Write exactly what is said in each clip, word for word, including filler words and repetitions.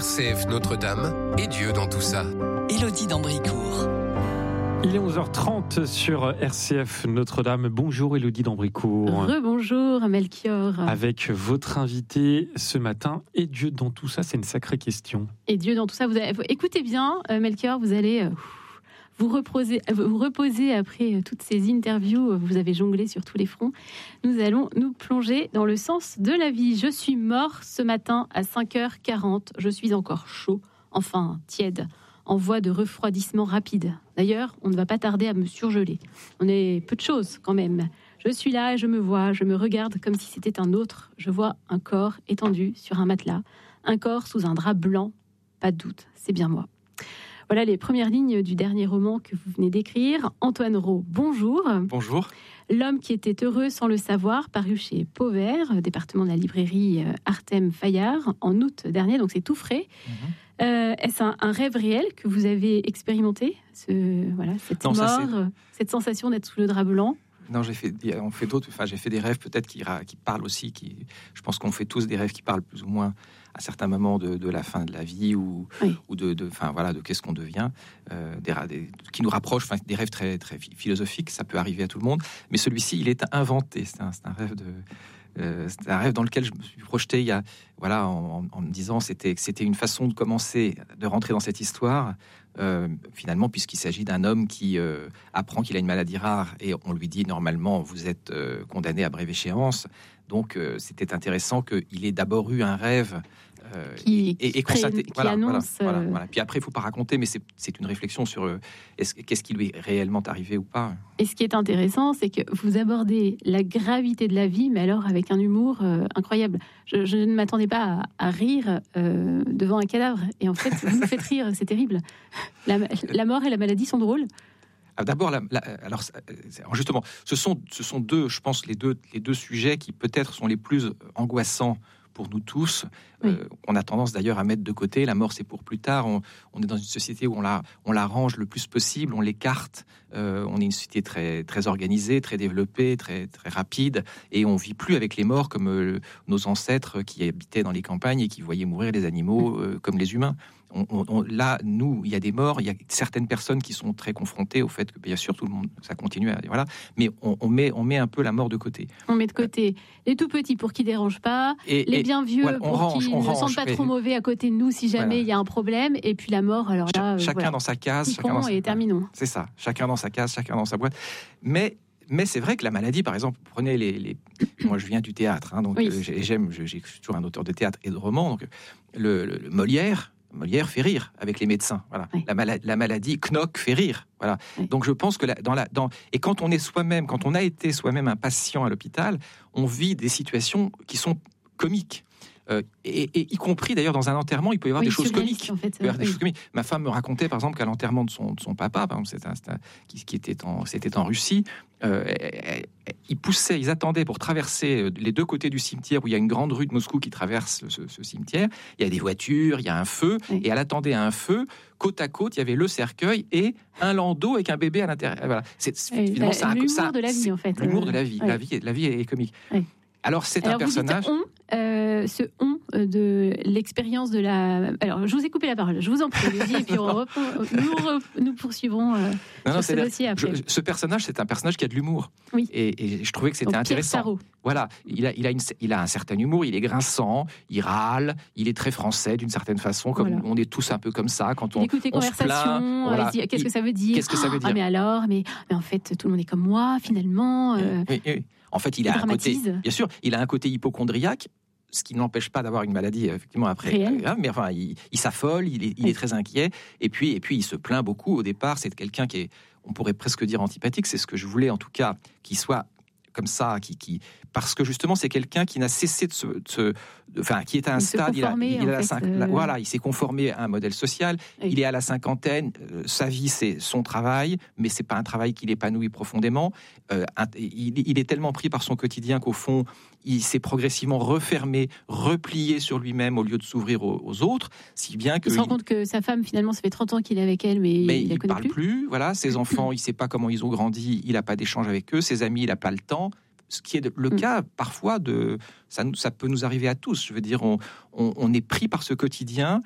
C F Notre-Dame et Dieu dans tout ça. Élodie d'Ambricourt. Il est onze heures trente sur R C F Notre-Dame. Bonjour Élodie d'Ambricourt. Rebonjour Melchior. Avec votre invité ce matin, et Dieu dans tout ça, c'est une sacrée question. Et Dieu dans tout ça, vous avez... écoutez bien Melchior, vous allez vous reposer, vous reposer après toutes ces interviews, vous avez jonglé sur tous les fronts. Nous allons nous plonger dans le sens de la vie. Je suis mort ce matin à cinq heures quarante, je suis encore chaud, enfin tiède, en voie de refroidissement rapide. D'ailleurs, on ne va pas tarder à me surgeler. On est peu de choses quand même. Je suis là et je me vois, je me regarde comme si c'était un autre. Je vois un corps étendu sur un matelas, un corps sous un drap blanc. Pas de doute, c'est bien moi. Voilà les premières lignes du dernier roman que vous venez d'écrire. Antoine Rau, bonjour. Bonjour. L'homme qui était heureux sans le savoir, paru chez Pauvert, département de la librairie Artem Fayard, en août dernier, donc c'est tout frais. Mmh. Euh, est-ce un, un rêve réel que vous avez expérimenté, ce, voilà, cette non, mort, ça, cette sensation d'être sous le drap blanc? Non, j'ai fait, on fait d'autres. Enfin, j'ai fait des rêves peut-être qui, qui parlent aussi. Qui, je pense qu'on fait tous des rêves qui parlent plus ou moins à certains moments de, de la fin de la vie ou, oui. ou de, de, enfin voilà, de qu'est-ce qu'on devient, euh, des, des, qui nous rapprochent. Enfin, des rêves très, très philosophiques. Ça peut arriver à tout le monde. Mais celui-ci, il est inventé. C'est un, c'est un rêve de. Euh, c'est un rêve dans lequel je me suis projeté il y a, voilà, en, en me disant c'était c'était une façon de commencer, de rentrer dans cette histoire. Euh, finalement, puisqu'il s'agit d'un homme qui euh, apprend qu'il a une maladie rare et on lui dit normalement vous êtes euh, condamné à brève échéance. Donc euh, c'était intéressant qu'il ait d'abord eu un rêve euh, qui, et, et, qui, et constaté, qui voilà, annonce. Voilà, voilà, euh... voilà. Puis après, il ne faut pas raconter, mais c'est, c'est une réflexion sur euh, est-ce, qu'est-ce qui lui est réellement arrivé ou pas. Et ce qui est intéressant, c'est que vous abordez la gravité de la vie, mais alors avec un humour euh, incroyable. Je, je ne m'attendais pas à, à rire euh, devant un cadavre. Et en fait, vous nous faites rire, c'est terrible. La, la mort et la maladie sont drôles. Ah, d'abord, la, la, alors justement, ce sont, ce sont deux, je pense, les deux, les deux sujets qui peut-être sont les plus angoissants pour nous tous. Oui. Euh, on a tendance d'ailleurs à mettre de côté. La mort, c'est pour plus tard. On, on est dans une société où on la, on la range le plus possible, on l'écarte. Euh, on est une société très, très organisée, très développée, très, très rapide, et on vit plus avec les morts comme euh, nos ancêtres qui habitaient dans les campagnes et qui voyaient mourir les animaux euh, comme les humains. On, on, on, là, nous, il y a des morts, il y a certaines personnes qui sont très confrontées au fait que, bien sûr, tout le monde, ça continue, à, voilà, mais on, on, met, on met un peu la mort de côté. On met de côté les tout petits pour qu'ils ne dérangent pas, et, les et, bien vieux voilà, pour range, qu'ils ne se sentent pas trop mauvais à côté de nous si jamais voilà. il y a un problème, et puis la mort, alors là... Ch- chacun voilà. dans sa case, Picons chacun dans sa... et terminons. C'est ça, chacun dans sa case, chacun dans sa boîte. Mais... Mais c'est vrai que la maladie, par exemple, prenez les, les... moi je viens du théâtre, hein, donc oui. euh, j'aime, je, j'ai toujours un auteur de théâtre et de romans, donc le, le, le Molière, Molière fait rire avec les médecins, voilà. Oui. La, mala- la maladie, Knock fait rire, voilà. Oui. Donc je pense que la, dans la, dans et quand on est soi-même, quand on a été soi-même un patient à l'hôpital, on vit des situations qui sont comiques. Euh, et, et y compris d'ailleurs dans un enterrement, il peut y avoir oui, des choses comiques. En fait, il peut y avoir oui. des choses comiques. Ma femme me racontait par exemple qu'à l'enterrement de son, de son papa, par exemple, c'était un, c'était un, qui, qui était en, c'était en Russie, euh, ils poussaient, ils attendaient pour traverser les deux côtés du cimetière où il y a une grande rue de Moscou qui traverse ce, ce cimetière. Il y a des voitures, il y a un feu, oui. et elle attendait à un feu. Côte à côte, il y avait le cercueil et un landau avec un bébé à l'intérieur. Voilà. C'est, oui, finalement, la, ça, l'humour ça, de la vie, en fait. L'humour de la vie. Oui. La vie, la vie est comique. Oui. Alors, c'est Alors, un personnage. Vous dites on, euh, ce on de l'expérience de la. Alors, je vous ai coupé la parole. Je vous en prie, allez-y, et puis on reprend, nous, re... nous poursuivrons euh, non, non, sur ce dossier après. Je, ce personnage, c'est un personnage qui a de l'humour. Oui. Et, et je trouvais que c'était Donc, intéressant. Voilà, il a, il a, une, il a un certain humour. Il est grinçant, il râle, il est très français d'une certaine façon, comme voilà. on est tous un peu comme ça quand on, il écoute les on se plaint. Voilà. Dit, qu'est-ce que ça veut dire Qu'est-ce que ça veut dire Ah, mais alors, mais, mais en fait, tout le monde est comme moi, finalement. Euh... Oui, oui, oui. En fait, il, il a un côté, bien sûr, il a un côté hypocondriaque, ce qui n'empêche pas d'avoir une maladie effectivement après. Réel. Mais enfin, il, il s'affole, il, est, il oui. est très inquiet, et puis, et puis il se plaint beaucoup. Au départ, c'est quelqu'un qui est, on pourrait presque dire antipathique. C'est ce que je voulais, en tout cas, qu'il soit comme ça, qui, qui, parce que justement, c'est quelqu'un qui n'a cessé de se, de se de, enfin, qui est à un il stade, il a, il a la fait, cinq, euh... la, voilà, il s'est conformé à un modèle social. Oui. Il est à la cinquantaine, euh, sa vie c'est son travail, mais c'est pas un travail qui l'épanouit profondément. Euh, il, il est tellement pris par son quotidien qu'au fond, il s'est progressivement refermé, replié sur lui-même au lieu de s'ouvrir aux, aux autres, si bien que il se rend compte que sa femme, finalement, ça fait trente ans qu'il est avec elle, mais, mais il ne parle plus. plus. Voilà, ses enfants, il sait pas comment ils ont grandi, il a pas d'échange avec eux, ses amis, il a pas le temps. Ce qui est le cas mmh. parfois de ça, ça peut nous arriver à tous. Je veux dire, on, on, on est pris par ce quotidien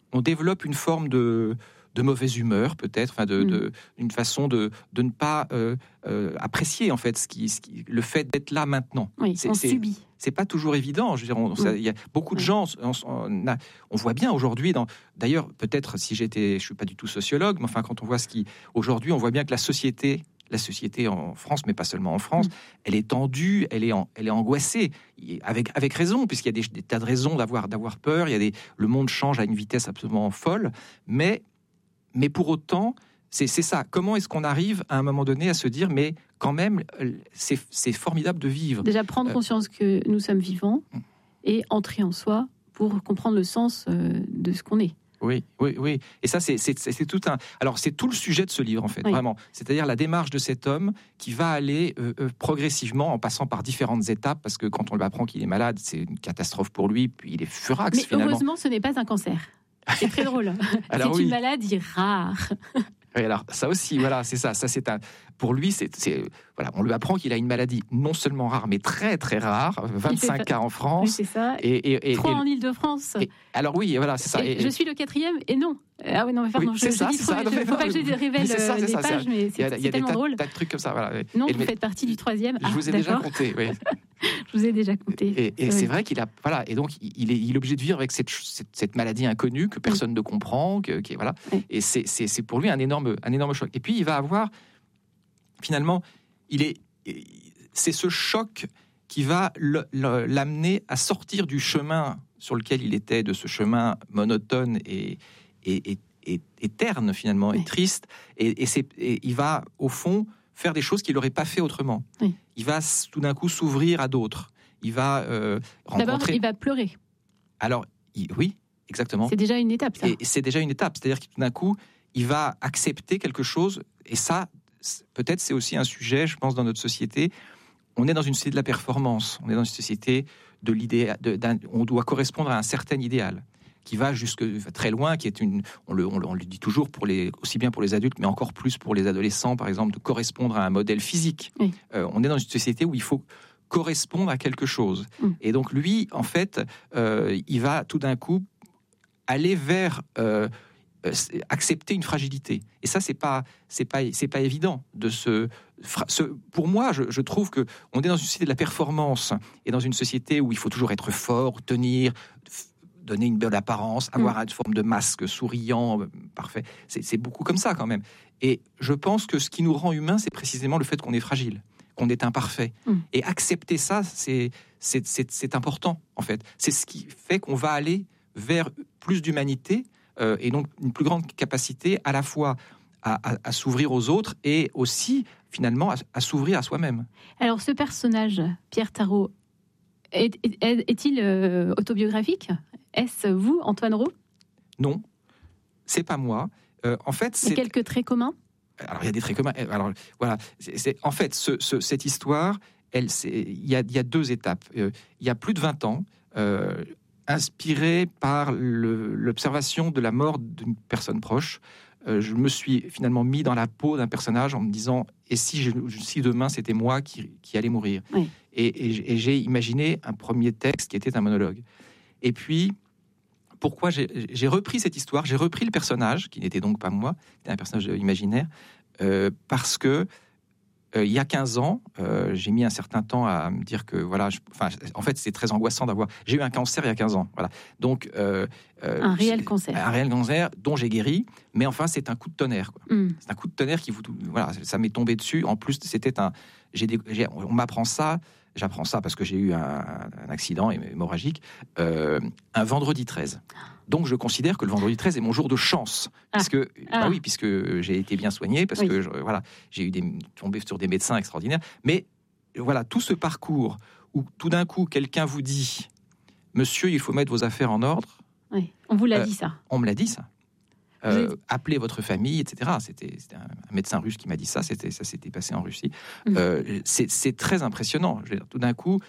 on développe une forme de, de mauvaise humeur, peut-être, enfin de, mmh. de, une façon de, de ne pas euh, euh, apprécier, en fait, ce qui, ce qui, le fait d'être là maintenant. Oui, c'est, on c'est, subit. C'est pas toujours évident. Je veux dire, on, ça, y a beaucoup de gens, on, on, a, on voit bien aujourd'hui, dans, d'ailleurs, peut-être si j'étais, je suis pas du tout sociologue, mais enfin, quand on voit ce qui, aujourd'hui, on voit bien que la société, la société en France, mais pas seulement en France, mmh. elle est tendue, elle est, en, elle est angoissée, avec, avec raison, puisqu'il y a des, des tas de raisons d'avoir, d'avoir peur. Il y a des, le monde change à une vitesse absolument folle, mais, mais pour autant, c'est, c'est ça. Comment est-ce qu'on arrive à un moment donné à se dire, mais quand même, c'est, c'est formidable de vivre. Déjà prendre conscience que nous sommes vivants et entrer en soi pour comprendre le sens de ce qu'on est. Oui, oui, oui. Et ça, c'est, c'est, c'est tout un. Alors, c'est tout le sujet de ce livre, en fait, oui. vraiment. C'est-à-dire la démarche de cet homme qui va aller euh, euh, progressivement en passant par différentes étapes, parce que quand on lui apprend qu'il est malade, c'est une catastrophe pour lui, puis il est furax. Mais finalement. Heureusement, ce n'est pas un cancer. C'est très drôle. Alors, c'est oui. une maladie rare. Oui, alors ça aussi, voilà, c'est ça. Ça, c'est un. Pour lui, c'est, c'est voilà, on lui apprend qu'il a une maladie non seulement rare, mais très très rare, vingt-cinq cas en France. Oui, c'est ça. Et, et, et trois et, en Île-de-France. Et, alors oui, voilà, c'est ça. Et, et, je suis le quatrième, et non. Ah oui, non, mais pardon, oui, je, c'est je ça, dis c'est trop. ça. Il ne faut pas que je révèle c'est ça, c'est les ça, pages, ça. mais c'est, il y a, c'est il y a tellement des drôle. tas de trucs comme ça, voilà. Non, et vous mais, faites partie du troisième. Je vous ai ah, déjà compté, oui. Je vous ai déjà compté. Et, et c'est vrai qu'il a, voilà, et donc il est, il est obligé de vivre avec cette, cette, cette maladie inconnue que personne oui. ne comprend, que, que voilà. Oui. Et c'est, c'est, c'est pour lui un énorme, un énorme choc. Et puis il va avoir, finalement, il est, c'est ce choc qui va le, le, l'amener à sortir du chemin sur lequel il était, de ce chemin monotone et, et, et, et, et terne finalement, oui. et triste. Et, et, c'est, et il va, au fond, faire des choses qu'il n'aurait pas fait autrement. Oui. Il va tout d'un coup s'ouvrir à d'autres. Il va euh, rencontrer... D'abord, il va pleurer. Alors, il... oui, exactement. C'est déjà une étape, ça. Et c'est déjà une étape. C'est-à-dire que tout d'un coup, il va accepter quelque chose. Et ça, peut-être, c'est aussi un sujet, je pense, dans notre société. On est dans une société de la performance. On est dans une société de l'idée... De, d'un... On doit correspondre à un certain idéal qui va jusque très loin, qui est une, on le, on le, on le dit toujours pour les, aussi bien pour les adultes, mais encore plus pour les adolescents, par exemple, de correspondre à un modèle physique. Oui. Euh, on est dans une société où il faut correspondre à quelque chose. Mm. Et donc lui, en fait, euh, il va tout d'un coup aller vers euh, accepter une fragilité. Et ça, c'est pas, c'est pas, c'est pas évident de se. se pour moi, je, je trouve que on est dans une société de la performance et dans une société où il faut toujours être fort, tenir. Donner une belle apparence, avoir mmh. une forme de masque souriant, parfait. C'est, c'est beaucoup comme ça quand même. Et je pense que ce qui nous rend humains, c'est précisément le fait qu'on est fragile, qu'on est imparfait. Mmh. Et accepter ça, c'est, c'est, c'est, c'est important en fait. C'est ce qui fait qu'on va aller vers plus d'humanité euh, et donc une plus grande capacité à la fois à, à, à s'ouvrir aux autres et aussi finalement à, à s'ouvrir à soi-même. Alors ce personnage, Pierre Tarot, est, est, est-il euh, autobiographique ? Est-ce vous, Antoine Roux ? Non, c'est pas moi. Euh, en fait, c'est... Il y a quelques traits communs ? Alors, il y a des traits communs. Alors, voilà. C'est, c'est... En fait, ce, ce, cette histoire, elle, c'est... Il, y a, il y a deux étapes. Euh, il y a plus de vingt ans, euh, inspiré par le, l'observation de la mort d'une personne proche, euh, je me suis finalement mis dans la peau d'un personnage en me disant « Et si, je, si demain, c'était moi qui, qui allais mourir ?» Oui. et, et, et j'ai imaginé un premier texte qui était un monologue. Et puis, pourquoi j'ai, j'ai repris cette histoire, j'ai repris le personnage, qui n'était donc pas moi, c'était un personnage imaginaire, euh, parce que euh, il y a quinze ans, euh, j'ai mis un certain temps à me dire que, voilà, je, enfin, en fait, c'est très angoissant d'avoir... J'ai eu un cancer il y a quinze ans, voilà. Donc, euh, euh, un réel cancer. Un réel cancer dont j'ai guéri, mais enfin, c'est un coup de tonnerre, quoi. Mm. C'est un coup de tonnerre qui vous... Voilà, ça m'est tombé dessus. En plus, c'était un... J'ai, j'ai, on m'apprend ça... J'apprends ça parce que j'ai eu un, un accident hémorragique, euh, un vendredi treize. Donc, je considère que le vendredi treize est mon jour de chance. Ah. Puisque, ah. bah oui, puisque j'ai été bien soigné, parce oui. que je, voilà, j'ai eu des, tombé sur des médecins extraordinaires. Mais voilà, tout ce parcours où tout d'un coup, quelqu'un vous dit « Monsieur, il faut mettre vos affaires en ordre. » Oui, on vous l'a euh, dit ça. On me l'a dit ça. Euh, appelez votre famille, et cetera. C'était, c'était un, un médecin russe qui m'a dit ça. C'était, ça s'était passé en Russie. Mmh. Euh, c'est, c'est très impressionnant. Je veux dire, tout d'un coup.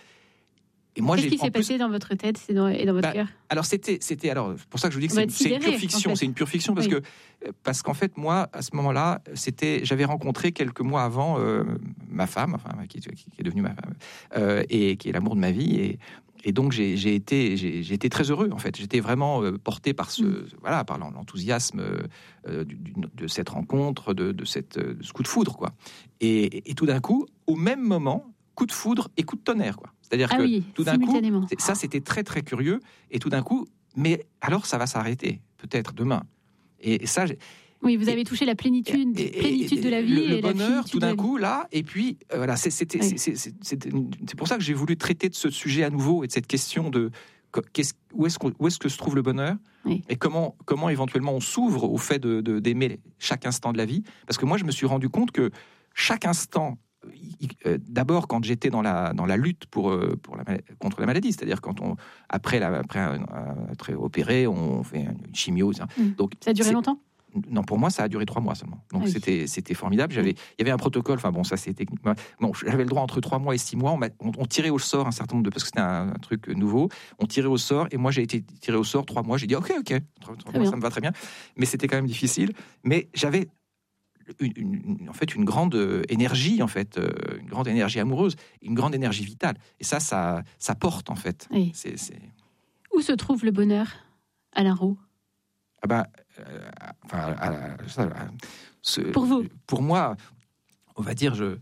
Et moi, Qu'est-ce j'ai, qui s'est plus... passé dans votre tête et dans, et dans votre bah, cœur ? Alors c'était, c'était alors pour ça que je vous dis que c'est, c'est une pure fiction. En fait. C'est une pure fiction parce oui. que parce qu'en fait moi à ce moment-là, c'était, j'avais rencontré quelques mois avant euh, ma femme, enfin qui, qui est devenue ma femme euh, et qui est l'amour de ma vie et et donc j'ai, j'ai été, j'ai, j'ai été très heureux en fait. J'étais vraiment euh, porté par ce, mmh. voilà, par l'enthousiasme euh, du, du, de cette rencontre, de, de, cette, de ce coup de foudre, quoi. Et, et, et tout d'un coup, au même moment, coup de foudre et coup de tonnerre, quoi. C'est-à-dire ah que oui, tout d'un coup, ça c'était très très curieux. Et tout d'un coup, mais alors ça va s'arrêter peut-être demain. Et, et ça. J'ai, Oui, vous avez touché la plénitude, et, et, plénitude de la vie. Le, le et bonheur, la tout d'un coup, là, et puis, euh, voilà, c'est, c'était, oui. c'est, c'est, c'est, c'est pour ça que j'ai voulu traiter de ce sujet à nouveau et de cette question de qu'est-ce, où, est-ce où est-ce que se trouve le bonheur oui. et comment, comment éventuellement on s'ouvre au fait de, de, d'aimer chaque instant de la vie. Parce que moi, je me suis rendu compte que chaque instant, euh, d'abord quand j'étais dans la, dans la lutte pour, euh, pour la, contre la maladie, c'est-à-dire quand on, après, la, après euh, être opéré, on fait une chimio. Ça, mmh. Donc, ça a duré longtemps ? Non, pour moi, ça a duré trois mois seulement. Donc, oui. c'était, c'était formidable. J'avais, il y avait un protocole. Enfin, bon, ça, c'est techniquement. Bon, j'avais le droit entre trois mois et six mois. On, on, on tirait au sort un certain nombre de. Parce que c'était un, un truc nouveau. On tirait au sort. Et moi, j'ai été tiré au sort trois mois. J'ai dit, OK, OK. Trois, trois mois, ça me va très bien. Mais c'était quand même difficile. Mais j'avais. Une, une, en fait, une grande énergie, en fait, euh, une grande énergie amoureuse, une grande énergie vitale. Et ça, ça, ça porte, en fait. Oui. C'est, c'est... Où se trouve le bonheur, Alain Roux ? Ah ben, euh, enfin, à, à, à, à, ce, pour vous, pour moi, on va dire, je,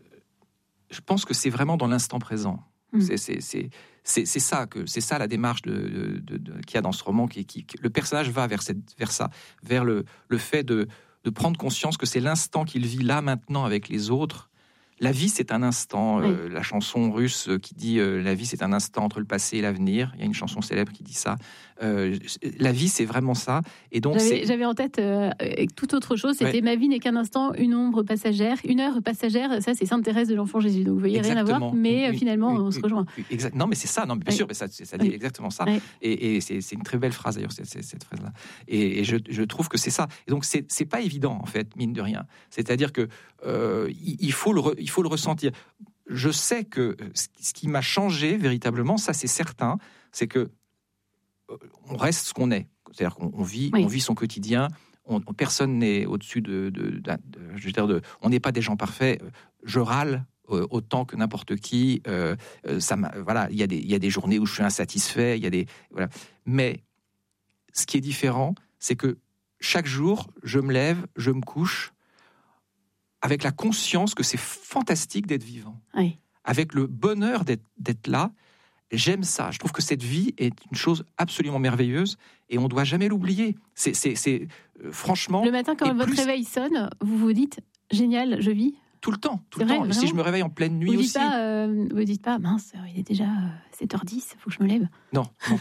je pense que c'est vraiment dans l'instant présent. Mmh. C'est, c'est, c'est, c'est, c'est ça que c'est ça la démarche de, de, de, de, qu'il y a dans ce roman. Qui, qui, le personnage va vers cette, vers ça, vers le, le fait de, de prendre conscience que c'est l'instant qu'il vit là maintenant avec les autres. La vie, c'est un instant. Oui. Euh, la chanson russe qui dit euh, la vie, c'est un instant entre le passé et l'avenir. Il y a une chanson célèbre qui dit ça. Euh, la vie, c'est vraiment ça. Et donc, j'avais, c'est... j'avais en tête euh, toute autre chose. C'était ouais. Ma vie n'est qu'un instant, une ombre passagère, une heure passagère. Ça, c'est Sainte Thérèse de l'Enfant Jésus. Donc, vous voyez, exactement. Rien à voir. Mais oui, finalement, oui, on oui, se rejoint. Exact. Non, mais c'est ça. Non, mais bien oui. sûr, mais ça, ça dit oui. exactement ça. Oui. Et, et c'est, c'est une très belle phrase d'ailleurs, cette, cette phrase-là. Et, et je, je trouve que c'est ça. Et donc, c'est, c'est pas évident en fait, mine de rien. C'est-à-dire que euh, il faut le, re, il faut le ressentir. Je sais que ce qui m'a changé véritablement, ça c'est certain, c'est que on reste ce qu'on est. C'est-à-dire qu'on on vit, oui. on vit son quotidien. On, personne n'est au-dessus de, de, de, de, je veux dire, de. On n'est pas des gens parfaits. Je râle euh, autant que n'importe qui. Euh, ça m'a, voilà, il y a des, il y a des journées où je suis insatisfait. Il y a des, voilà. Mais ce qui est différent, c'est que chaque jour, je me lève, je me couche avec la conscience que c'est fantastique d'être vivant, oui. avec le bonheur d'être, d'être là. J'aime ça. Je trouve que cette vie est une chose absolument merveilleuse et on ne doit jamais l'oublier. C'est, c'est, c'est euh, franchement... Le matin, quand votre plus... réveil sonne, vous vous dites « Génial, je vis ». Tout le temps, tout c'est le vrai, temps. Vraiment Si je me réveille en pleine nuit vous aussi... Pas, euh, vous ne dites pas « Mince, il est déjà sept heures dix, il faut que je me lève ». Non, non.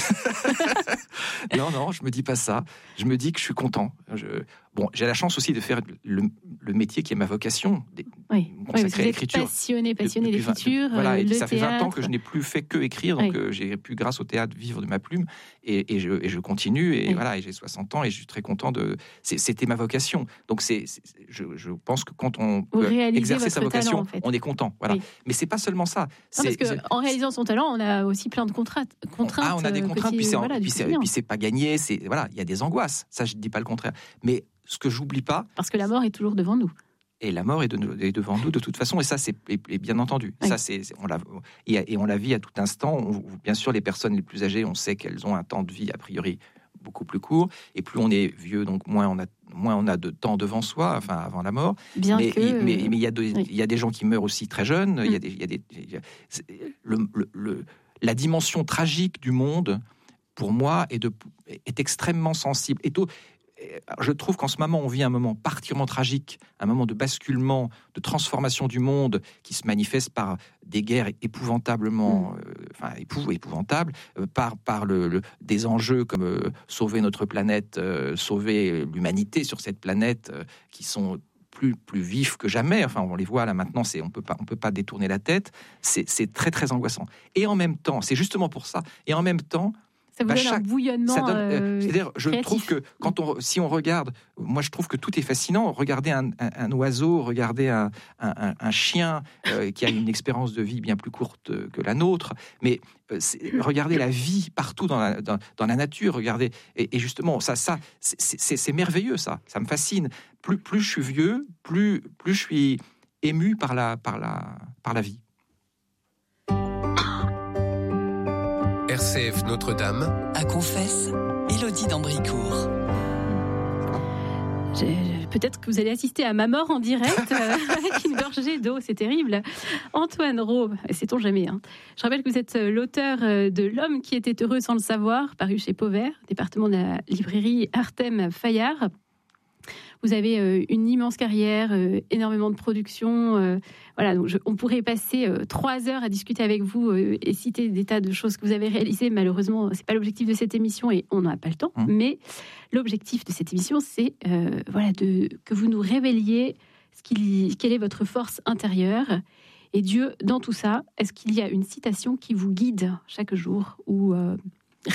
non, non, je me dis pas ça. Je me dis que je suis content. Je... Bon, j'ai la chance aussi de faire le, le métier qui est ma vocation, des, oui. consacré oui, à l'écriture. Passionné, passionné d'écriture. Voilà, et le ça fait théâtre. vingt ans que je n'ai plus fait que écrire, donc oui. euh, j'ai pu, grâce au théâtre, vivre de ma plume, et, et, je, et je continue, et oui. voilà, et j'ai soixante ans, et je suis très content de. C'est, c'était ma vocation. Donc, c'est, c'est, je, je pense que quand on peut exercer sa vocation, talent, en fait. on est content. Voilà. Oui. Mais c'est pas seulement ça. Non, parce qu'en réalisant son talent, on a aussi plein de contraintes. contraintes ah, on a des contraintes, puis c'est, voilà, puis, c'est, puis c'est pas gagné. C'est voilà, il y a des angoisses. Ça, je dis pas le contraire. Mais ce que j'oublie pas, parce que la mort est toujours devant nous. Et la mort est, de, est devant nous de toute façon, et ça c'est et, et bien entendu. Oui. Ça c'est, c'est on la et, et on la vit à tout instant. On, bien sûr, les personnes les plus âgées, on sait qu'elles ont un temps de vie a priori beaucoup plus court, et plus on est vieux, donc moins on a moins on a de temps devant soi, enfin avant la mort. Bien mais, que... mais mais il y a de, oui. il y a des gens qui meurent aussi très jeunes. Hum. Il y a des il y a des il y a, le, le, le, la dimension tragique du monde pour moi est de est extrêmement sensible. Et tout, je trouve qu'en ce moment, on vit un moment particulièrement tragique, un moment de basculement, de transformation du monde qui se manifeste par des guerres épouvantablement, mmh. euh, enfin épou- épouvantables, euh, par, par le, le, des enjeux comme euh, sauver notre planète, euh, sauver l'humanité sur cette planète, euh, qui sont plus, plus vifs que jamais. Enfin, on les voit là maintenant, c'est, on peut pas, on peut pas détourner la tête. C'est, c'est très, très angoissant. Et en même temps, c'est justement pour ça, et en même temps, ça vous bah, donne chaque, un bouillonnement. Ça donne, euh, c'est-à-dire, je créatif. trouve que quand on, si on regarde, moi je trouve que tout est fascinant. Regardez un, un, un oiseau, regardez un, un, un chien euh, qui a une expérience de vie bien plus courte que la nôtre. Mais euh, regardez la vie partout dans la, dans, dans la nature. Regardez, et, et justement, ça, ça, c'est, c'est, c'est merveilleux, ça. Ça me fascine. Plus, plus je suis vieux, plus, plus je suis ému par la, par la, par la vie. R C F Notre-Dame. À Confesse, Élodie d'Ambricourt. J'ai, peut-être que vous allez assister à ma mort en direct euh, avec une gorgée d'eau, c'est terrible. Antoine Rau, sait-on jamais. Hein. Je rappelle que vous êtes l'auteur de L'homme qui était heureux sans le savoir, paru chez Pauvert, département de la librairie Artem Fayard. Vous avez euh, une immense carrière, euh, énormément de production. Euh, voilà, donc je, on pourrait passer euh, trois heures à discuter avec vous euh, et citer des tas de choses que vous avez réalisées. Malheureusement, c'est pas l'objectif de cette émission et on n'a pas le temps. Mmh. Mais l'objectif de cette émission, c'est euh, voilà, de, que vous nous révéliez ce qu'il, quelle est votre force intérieure. Et Dieu, dans tout ça, est-ce qu'il y a une citation qui vous guide chaque jour ou euh, régulièrement ?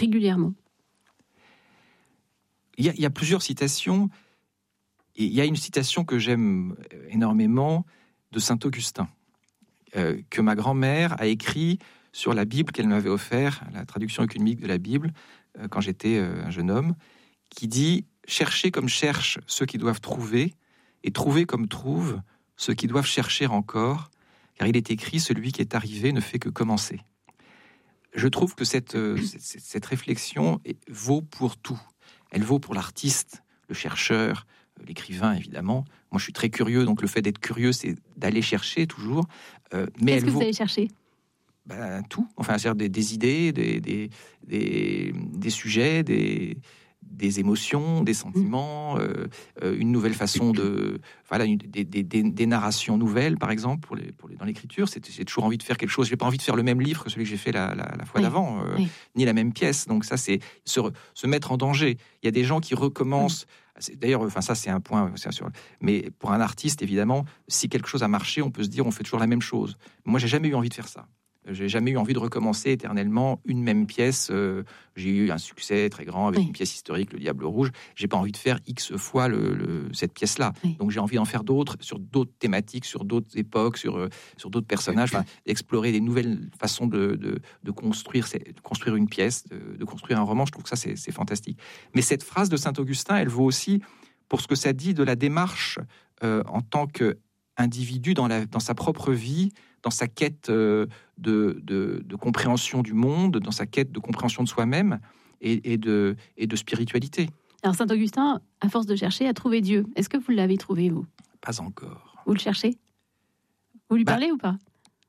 Il y a, il y a plusieurs citations. Et il y a une citation que j'aime énormément de saint Augustin, euh, que ma grand-mère a écrit sur la Bible qu'elle m'avait offert, la traduction œcuménique de la Bible, euh, quand j'étais euh, un jeune homme, qui dit « Cherchez comme cherchent ceux qui doivent trouver, et trouvez comme trouvent ceux qui doivent chercher encore, car il est écrit, celui qui est arrivé ne fait que commencer. » Je trouve que cette, euh, cette, cette réflexion vaut pour tout. Elle vaut pour l'artiste, le chercheur, l'écrivain, évidemment. Moi, je suis très curieux, donc le fait d'être curieux, c'est d'aller chercher toujours. Euh, mais Qu'est-ce elle que vaut... vous allez chercher ? Ben, tout. Enfin, c'est-à-dire des, des idées, des, des, des, des sujets, des, des émotions, des sentiments, euh, une nouvelle façon de... Voilà, une, des, des, des, des narrations nouvelles, par exemple, pour les, pour les, dans l'écriture. C'est, j'ai toujours envie de faire quelque chose. J'ai pas envie de faire le même livre que celui que j'ai fait la, la, la fois oui. d'avant, euh, oui. ni la même pièce. Donc ça, c'est se, se mettre en danger. Il y a des gens qui recommencent... Oui. D'ailleurs, enfin ça c'est un point, c'est sûr. Mais pour un artiste, évidemment, si quelque chose a marché, on peut se dire on fait toujours la même chose. Moi, j'ai jamais eu envie de faire ça. J'ai jamais eu envie de recommencer éternellement une même pièce. Euh, j'ai eu un succès très grand avec oui. une pièce historique, Le Diable Rouge. J'ai pas envie de faire X fois le, le, cette pièce-là. Oui. Donc j'ai envie d'en faire d'autres sur d'autres thématiques, sur d'autres époques, sur euh, sur d'autres personnages. Enfin, explorer des nouvelles façons de de, de construire, de construire une pièce, de, de construire un roman. Je trouve que ça c'est, c'est fantastique. Mais cette phrase de saint Augustin, elle vaut aussi pour ce que ça dit de la démarche euh, en tant qu'individu dans la dans sa propre vie, dans sa quête euh, de, de, de compréhension du monde, dans sa quête de compréhension de soi-même et, et, de, et de spiritualité. Alors Saint Augustin, à force de chercher, a trouvé Dieu. Est-ce que vous l'avez trouvé, vous ? Pas encore. Vous le cherchez ? Vous lui bah, parlez ou pas ?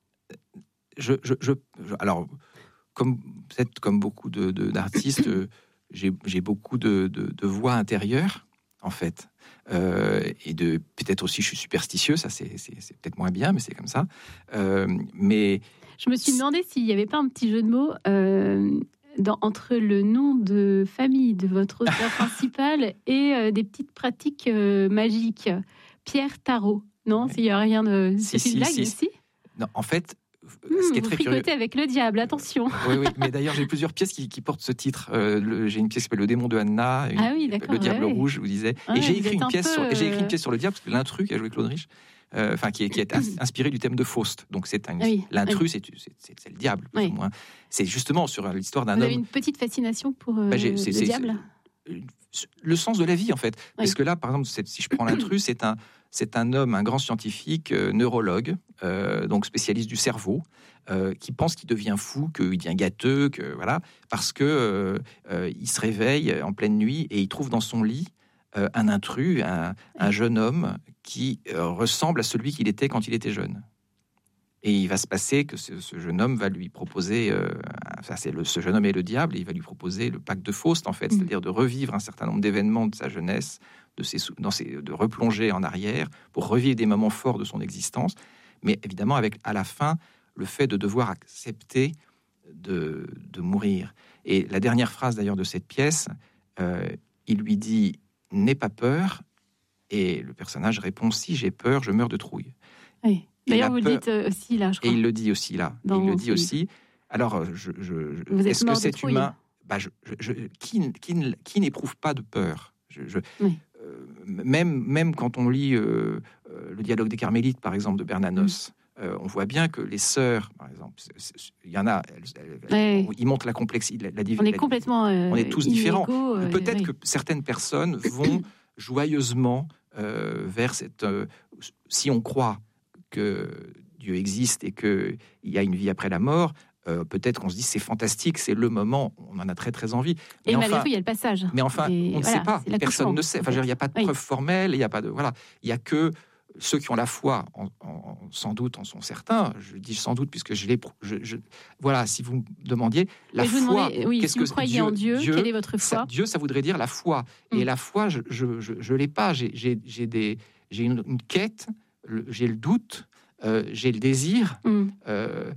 je, je, je, je, Alors, comme, peut-être comme beaucoup de, de, d'artistes, j'ai, j'ai beaucoup de, de, de voix intérieures, en fait. Euh, et de peut-être aussi je suis superstitieux, ça c'est, c'est, c'est peut-être moins bien, mais c'est comme ça. Euh, mais je me suis demandé s'il n'y avait pas un petit jeu de mots euh, dans, entre le nom de famille de votre auteur principal et euh, des petites pratiques euh, magiques. Pierre Tarot, non, oui. S'il n'y a rien de, si, c'est une si, blague si, aussi. Non, en fait. Mmh, ce qui est vous très fricotez curieux. Avec le diable, attention. Oui, oui, mais d'ailleurs j'ai plusieurs pièces qui, qui portent ce titre. Euh, le, j'ai une pièce qui s'appelle Le démon de Anna, une, ah oui, Le Diable ouais, Rouge, je vous disais. Ouais, et j'ai écrit, une pièce peu... sur, j'ai écrit une pièce sur le diable, parce que l'intrus qui a joué Claude Rich, euh, enfin qui est, qui est inspiré du thème de Faust. Donc c'est un, oui, l'intrus, oui. c'est, c'est, c'est le diable, plus oui. ou moins. C'est justement sur l'histoire d'un vous homme. Vous avez une petite fascination pour euh, bah, c'est, le c'est, diable. C'est, le sens de la vie, en fait. Oui. Parce que là, par exemple, si je prends l'intrus, c'est un, c'est un homme, un grand scientifique, euh, neurologue, euh, donc spécialiste du cerveau. Euh, qui pense qu'il devient fou, qu'il devient gâteux, que voilà, parce que euh, euh, il se réveille en pleine nuit et il trouve dans son lit euh, un intrus, un, un jeune homme qui euh, ressemble à celui qu'il était quand il était jeune. Et il va se passer que ce, ce jeune homme va lui proposer, euh, enfin c'est le, ce jeune homme est le diable, et il va lui proposer le pacte de Faust en fait, mmh. c'est-à-dire de revivre un certain nombre d'événements de sa jeunesse, de, ses, dans ses, de replonger en arrière pour revivre des moments forts de son existence, mais évidemment avec à la fin le fait de devoir accepter de, de mourir. Et la dernière phrase d'ailleurs de cette pièce, euh, il lui dit « N'aie pas peur », et le personnage répond « Si j'ai peur, je meurs de trouille ». Oui. D'ailleurs, vous peur... le dites aussi là, je crois. Et il le dit aussi là. Dans il le dit film. Aussi. Alors, je, je, je, vous êtes est-ce mort que cet de humain... Bah, je, je, je, qui, qui, qui n'éprouve pas de peur je, je, oui. euh, même, même quand on lit euh, euh, le dialogue des Carmélites, par exemple, de Bernanos, mmh. Euh, on voit bien que les sœurs, par exemple, il y en a, elles, elles, elles, ouais. ils montrent la complexité, la, la On est complètement, euh, on est tous différents. Euh, Peut-être ouais. que certaines personnes vont joyeusement euh, vers cette. Euh, si on croit que Dieu existe et que il y a une vie après la mort, euh, peut-être qu'on se dit c'est fantastique, c'est le moment, on en a très très envie. Mais et enfin, malgré tout, il y a le passage. Mais enfin, et on ne voilà, sait pas, personne ne sait. Enfin, il n'y a pas de oui. preuve formelle, il n'y a pas de voilà, il y a que ceux qui ont la foi, en, en, sans doute en sont certains. Je dis sans doute puisque je l'ai. Je, je, voilà, si vous me demandiez la Mais foi. Demandais, oui, qu'est-ce si que vous croyez Dieu, en Dieu, Dieu, quelle est votre foi? Ça, Dieu, ça voudrait dire la foi. Mm. Et la foi, je je, je, je l'ai pas. J'ai, j'ai, j'ai des, j'ai une, une quête. Le, j'ai le doute. Euh, j'ai le désir. Mm. Euh,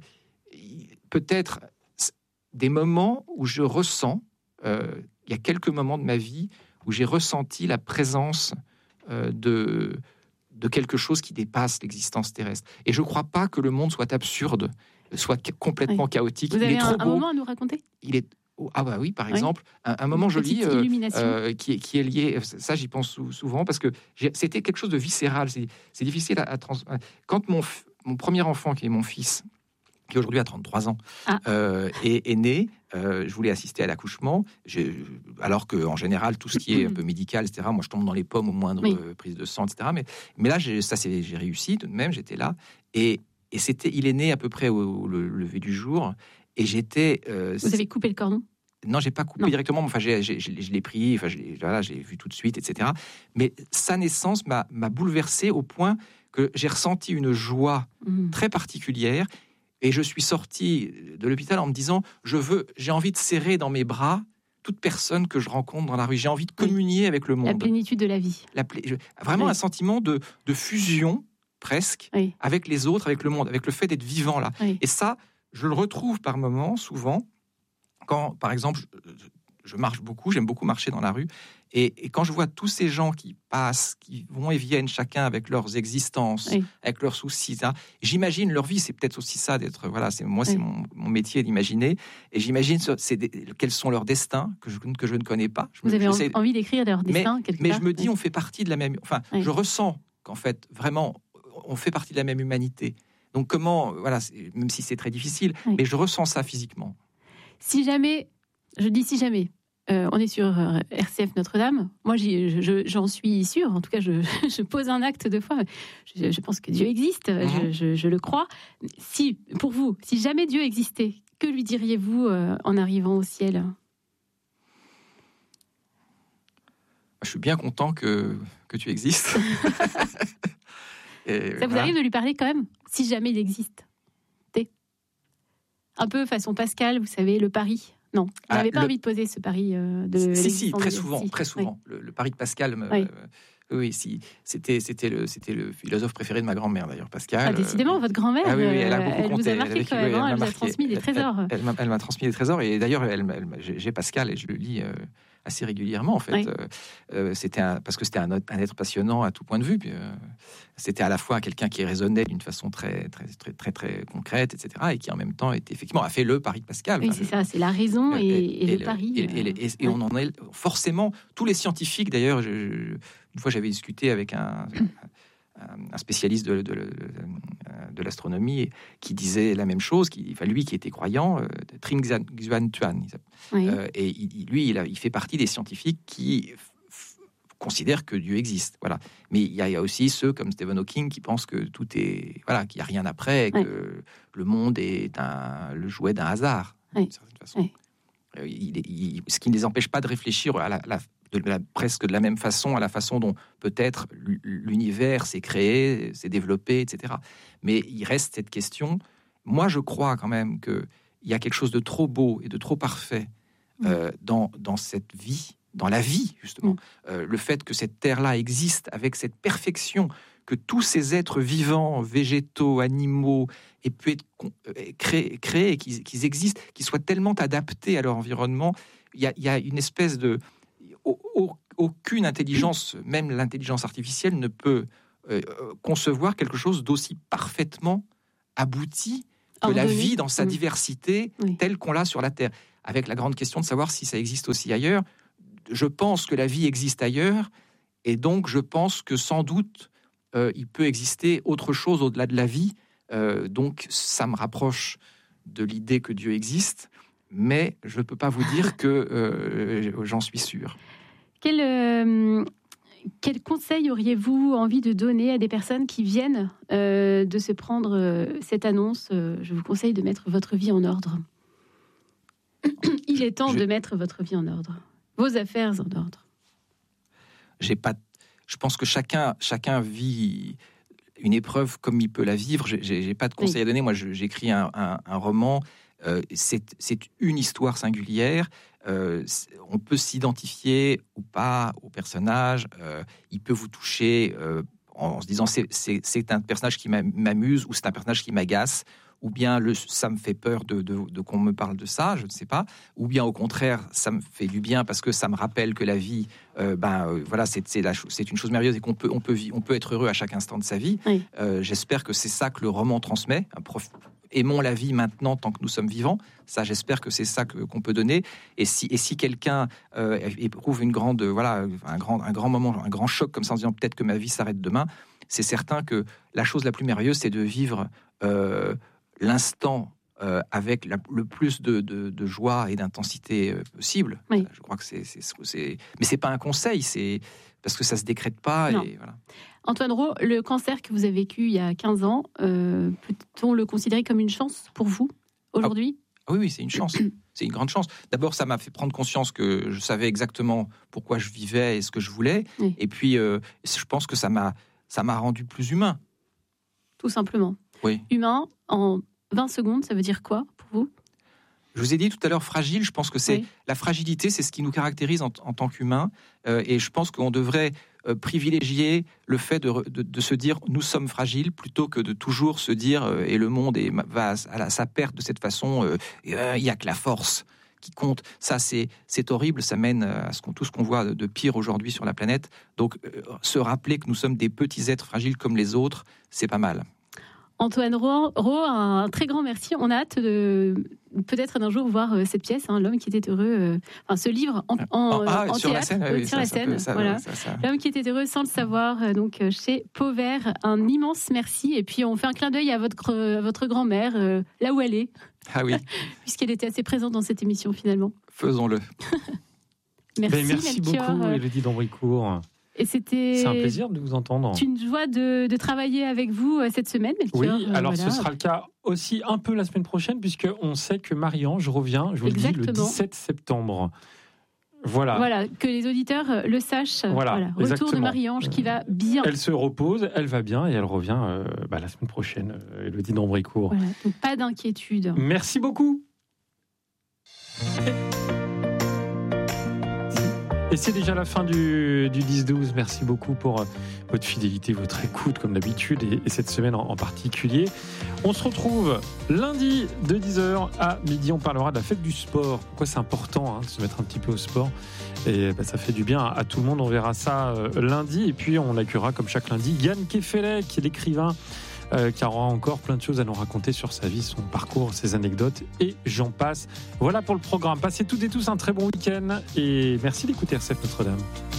peut-être des moments où je ressens. Euh, il y a quelques moments de ma vie où j'ai ressenti la présence euh, de de quelque chose qui dépasse l'existence terrestre. Et je ne crois pas que le monde soit absurde, soit complètement oui. chaotique. Vous il avez est un, trop un beau. moment à nous raconter? Il est ah bah oui, par oui. exemple, un, un moment joli euh, euh, qui, est, qui est lié. Ça, j'y pense souvent parce que c'était quelque chose de viscéral. C'est, c'est difficile à, à trans. Quand mon mon premier enfant, qui est mon fils, qui aujourd'hui a trente-trois ans, ah. euh, est, est né. Euh, je voulais assister à l'accouchement, j'ai, alors qu'en général, tout ce qui est un peu médical, et cetera, moi, je tombe dans les pommes au moindre oui. euh, prise de sang, et cetera. Mais, mais là, j'ai, ça, c'est, j'ai réussi tout de même, j'étais là. Et, et c'était, il est né à peu près au, au, au lever du jour. Et j'étais... Euh, Vous avez coupé le cordon? Non, j'ai pas coupé non. directement. Enfin, j'ai, j'ai, j'ai, je l'ai pris, enfin, je l'ai, voilà, j'ai vu tout de suite, et cetera. Mais sa naissance m'a, m'a bouleversé au point que j'ai ressenti une joie mmh. très particulière. Et je suis sorti de l'hôpital en me disant, je veux, j'ai envie de serrer dans mes bras toute personne que je rencontre dans la rue. J'ai envie de communier oui. avec le monde. La plénitude de la vie. La pl... Vraiment oui. un sentiment de, de fusion, presque, oui. avec les autres, avec le monde, avec le fait d'être vivant là. Oui. Et ça, je le retrouve par moments, souvent, quand, par exemple, je, je marche beaucoup, j'aime beaucoup marcher dans la rue, et, et quand je vois tous ces gens qui passent, qui vont et viennent chacun avec leurs existences, oui. avec leurs soucis, ça, j'imagine leur vie, c'est peut-être aussi ça d'être, voilà, c'est moi, oui. c'est mon, mon métier d'imaginer, et j'imagine c'est des, quels sont leurs destins que je, que je ne connais pas. Je Vous me, avez sais, envie d'écrire leurs destins mais, quelque mais part. je me dis, oui. on fait partie de la même, enfin, oui. je ressens qu'en fait, vraiment, on fait partie de la même humanité. Donc comment, voilà, même si c'est très difficile, oui. mais je ressens ça physiquement. Si jamais, je dis si jamais. Euh, on est sur R C F Notre-Dame. Moi, j'y, je, j'en suis sûre. En tout cas, je, je pose un acte de foi. Je, je pense que Dieu existe. Mmh. Je, je, je le crois. Si, pour vous, si jamais Dieu existait, que lui diriez-vous euh, en arrivant au ciel ? Je suis bien content que, que tu existes. Et, ça vous voilà. arrive de lui parler quand même, si jamais il existe ? Un peu façon Pascal, vous savez, le pari. Non, vous ah, n'avez pas le... envie de poser ce pari euh, de. Si, si, très souvent, très souvent. Oui. Le, le pari de Pascal, me, oui. Euh, oui, si, c'était, c'était le, c'était le philosophe préféré de ma grand-mère d'ailleurs, Pascal. Ah, décidément, euh, votre grand-mère, ah, oui, oui, elle, a beaucoup elle compté. Vous a marqué elle quand même, elle, elle, elle vous a transmis des trésors. Elle, elle, elle, m'a, elle m'a transmis des trésors, et d'ailleurs, elle, elle, j'ai Pascal et je le lis euh, assez régulièrement en fait. Oui. Euh, euh, c'était un, parce que c'était un, un être passionnant à tout point de vue. Puis, euh, c'était à la fois quelqu'un qui raisonnait d'une façon très, très, très, très, très concrète, et cetera, et qui en même temps était effectivement a fait le pari de Pascal. Oui, enfin, c'est ça, c'est la raison et, et, et le, le pari. Et, et, et, et, et on en est forcément tous les scientifiques. D'ailleurs, je, je, une fois, j'avais discuté avec un, un spécialiste de, de, de, de l'astronomie qui disait la même chose. Qui, enfin, lui, qui était croyant, euh, Trinh Xuan Tuan, oui. euh, et il, lui, il, a, il fait partie des scientifiques qui considèrent que Dieu existe. Voilà. Mais il y, a, il y a aussi ceux comme Stephen Hawking qui pensent que tout est, voilà, qu'il n'y a rien après, et que oui. le monde est un, le jouet d'un hasard, oui. d'une certaine façon. Oui. Il, il, ce qui ne les empêche pas de réfléchir à la, la De la, presque de la même façon, à la façon dont peut-être l'univers s'est créé, s'est développé, et cetera. Mais il reste cette question. Moi, je crois quand même qu'il y a quelque chose de trop beau et de trop parfait euh, dans, dans cette vie, dans la vie, justement. Mm. Euh, le fait que cette terre-là existe avec cette perfection, que tous ces êtres vivants, végétaux, animaux, aient pu être créés, créés qu'ils, qu'ils existent, qu'ils soient tellement adaptés à leur environnement. Il y a, il y a une espèce de... Aucune intelligence, même l'intelligence artificielle, ne peut euh, concevoir quelque chose d'aussi parfaitement abouti que Ordonné. La vie dans sa oui. diversité oui. telle qu'on l'a sur la Terre. Avec la grande question de savoir si ça existe aussi ailleurs. Je pense que la vie existe ailleurs, et donc je pense que sans doute euh, il peut exister autre chose au-delà de la vie. Euh, donc ça me rapproche de l'idée que Dieu existe. Mais je ne peux pas vous dire que euh, j'en suis sûr. Quelle, euh, quel conseil auriez-vous envie de donner à des personnes qui viennent euh, de se prendre euh, cette annonce euh, je vous conseille de mettre votre vie en ordre. Il est temps je... de mettre votre vie en ordre, vos affaires en ordre. J'ai pas, je pense que chacun, chacun vit une épreuve comme il peut la vivre. J'ai, j'ai pas de conseil oui. à donner. Moi, je, j'écris un, un, un roman. Euh, c'est, c'est une histoire singulière. Euh, on peut s'identifier ou pas au personnage. Euh, il peut vous toucher euh, en se disant c'est, c'est, c'est un personnage qui m'amuse ou c'est un personnage qui m'agace. Ou bien le, ça me fait peur de, de, de qu'on me parle de ça, je ne sais pas. Ou bien au contraire, ça me fait du bien parce que ça me rappelle que la vie, euh, ben euh, voilà, c'est, c'est, la, c'est une chose merveilleuse et qu'on peut, on peut, on peut être heureux à chaque instant de sa vie. Oui. Euh, j'espère que c'est ça que le roman transmet. Un prof, aimons la vie maintenant tant que nous sommes vivants. Ça, j'espère que c'est ça que, qu'on peut donner. Et si, et si quelqu'un euh, éprouve une grande, voilà, un grand, un grand moment, un grand choc comme ça en disant peut-être que ma vie s'arrête demain, c'est certain que la chose la plus merveilleuse, c'est de vivre. Euh, l'instant euh, avec la, le plus de, de, de joie et d'intensité euh, possible. Oui. Je crois que c'est, c'est, c'est... Mais c'est pas un conseil, c'est parce que ça se décrète pas. Et voilà. Antoine Rau, le cancer que vous avez vécu il y a quinze ans, euh, peut-on le considérer comme une chance pour vous, aujourd'hui ? Ah, oui, oui, c'est une chance. C'est une grande chance. D'abord, ça m'a fait prendre conscience que je savais exactement pourquoi je vivais et ce que je voulais. Oui. Et puis, euh, je pense que ça m'a, ça m'a rendu plus humain. Tout simplement. Oui. Humain, en vingt secondes, ça veut dire quoi pour vous ? Je vous ai dit tout à l'heure fragile, je pense que c'est oui. la fragilité, c'est ce qui nous caractérise en, en tant qu'humains, euh, et je pense qu'on devrait euh, privilégier le fait de, de, de se dire nous sommes fragiles plutôt que de toujours se dire euh, et le monde est, va à, la, sa perte de cette façon, euh, il euh, n'y a que la force qui compte. Ça, c'est, c'est horrible, ça mène à ce qu'on, tout ce qu'on voit de, de pire aujourd'hui sur la planète. Donc, euh, se rappeler que nous sommes des petits êtres fragiles comme les autres, c'est pas mal. Antoine Rau, un très grand merci. On a hâte de peut-être d'un jour voir cette pièce, hein, L'homme qui était heureux, euh, enfin ce livre en, en, ah, en sur théâtre, la scène, oui, sur ça, la ça scène, peut, ça, voilà. Ça, ça. L'homme qui était heureux sans le savoir, donc chez Pauvert. Un immense merci. Et puis on fait un clin d'œil à votre à votre grand-mère, euh, là où elle est. Ah oui. Puisqu'elle était assez présente dans cette émission finalement. Faisons-le. Merci, ben, merci Melchior. beaucoup, Élodie d'Ambricourt. Et c'était c'est un plaisir de vous entendre. C'est une joie de, de travailler avec vous cette semaine, Melchior. Oui, alors voilà. Ce sera le cas aussi un peu la semaine prochaine, puisqu'on sait que Marie-Ange revient, je vous Exactement. le dis, le dix-sept septembre. Voilà. Voilà, que les auditeurs le sachent. Voilà, voilà. Retour exactement. de Marie-Ange qui va bien. Elle se repose, elle va bien et elle revient euh, bah, la semaine prochaine, euh, Élodie d'Ambricourt. Voilà, donc pas d'inquiétude. Merci beaucoup. Et c'est déjà la fin du, du dix douze. Merci beaucoup pour votre fidélité, votre écoute, comme d'habitude, et, et cette semaine en, en particulier. On se retrouve lundi de dix heures à midi. On parlera de la fête du sport. Pourquoi c'est important hein, de se mettre un petit peu au sport. Et bah, ça fait du bien à tout le monde. On verra ça euh, lundi. Et puis, on accueillera, comme chaque lundi, Yann Kefelec, qui est l'écrivain, Euh, qui aura encore plein de choses à nous raconter sur sa vie, son parcours, ses anecdotes et j'en passe. Voilà pour le programme. Passez toutes et tous un très bon week-end et merci d'écouter R C F Notre-Dame.